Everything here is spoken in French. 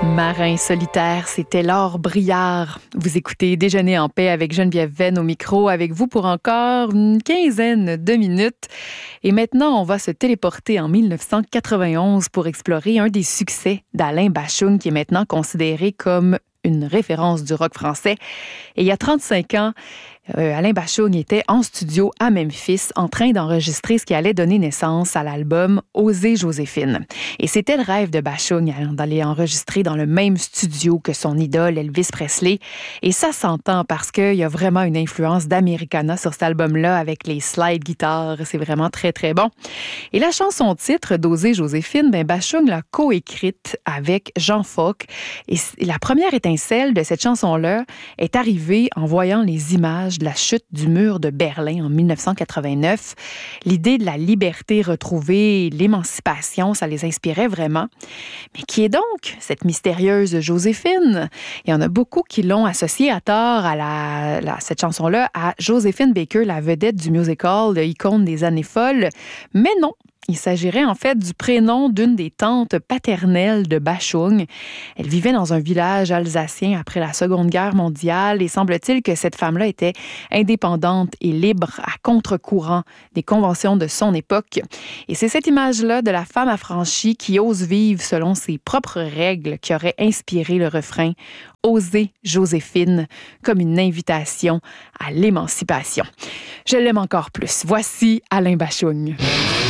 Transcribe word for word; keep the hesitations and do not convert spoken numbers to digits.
Marin solitaire, c'était Laure Briard. Vous écoutez Déjeuner en paix avec Geneviève Venn au micro, avec vous pour encore une quinzaine de minutes. Et maintenant, on va se téléporter en dix-neuf cent quatre-vingt-onze pour explorer un des succès d'Alain Bashung, qui est maintenant considéré comme une référence du rock français. Et il y a trente-cinq ans, euh, Alain Bashung était en studio à Memphis en train d'enregistrer ce qui allait donner naissance à l'album Oser Joséphine. Et c'était le rêve de Bashung d'aller enregistrer dans le même studio que son idole Elvis Presley. Et ça s'entend parce qu'il y a vraiment une influence d'Americana sur cet album-là avec les slide guitares. C'est vraiment très, très bon. Et la chanson titre d'Oser Joséphine, ben Bashung l'a coécrite avec Jean Fauque. Et la première étincelle de cette chanson-là est arrivée en voyant les images de la chute du mur de Berlin en dix-neuf cent quatre-vingt-neuf. L'idée de la liberté retrouvée, l'émancipation, ça les inspirait vraiment. Mais qui est donc cette mystérieuse Joséphine? Il y en a beaucoup qui l'ont associée à tort à la, la, cette chanson-là à Joséphine Baker, la vedette du musical, l'icône des années folles. Mais non. Il s'agirait en fait du prénom d'une des tantes paternelles de Bashung. Elle vivait dans un village alsacien après la Seconde Guerre mondiale et semble-t-il que cette femme-là était indépendante et libre à contre-courant des conventions de son époque. Et c'est cette image-là de la femme affranchie qui ose vivre selon ses propres règles qui aurait inspiré le refrain « Oser Joséphine » comme une invitation à l'émancipation. Je l'aime encore plus. Voici Alain Bashung.